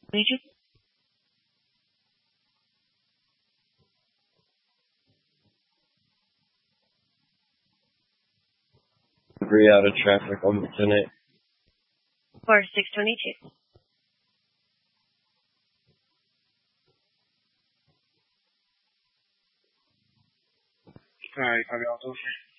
22. Debris out of traffic on Lieutenant. 4622. Alright, copy all those.